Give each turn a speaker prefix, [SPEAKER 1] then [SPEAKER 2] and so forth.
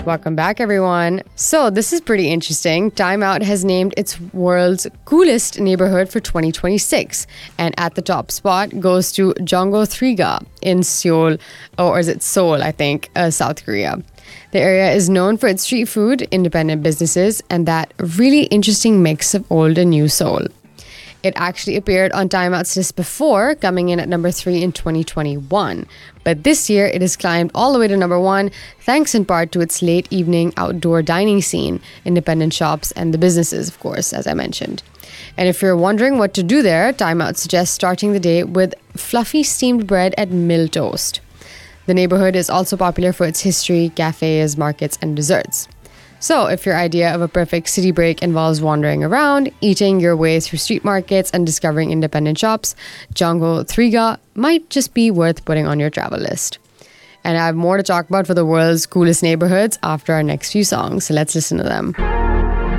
[SPEAKER 1] Welcome back, everyone. So this is pretty interesting. Time Out has named its world's coolest neighborhood for 2026. And at the top spot goes to Jonggo-3ga in Seoul, or is it Seoul, I think, South Korea. The area is known for its street food, independent businesses, and that really interesting mix of old and new Seoul. It actually appeared on Time Out's list before, coming in at number 3 in 2021. But this year, it has climbed all the way to number 1, thanks in part to its late evening outdoor dining scene, independent shops, and the businesses, of course, as I mentioned. And if you're wondering what to do there, Time Out suggests starting the day with fluffy steamed bread at Mill Toast. The neighborhood is also popular for its history, cafes, markets, and desserts. So, if your idea of a perfect city break involves wandering around, eating your way through street markets, and discovering independent shops, Jonggo-3ga might just be worth putting on your travel list. And I have more to talk about for the world's coolest neighborhoods after our next few songs, so let's listen to them.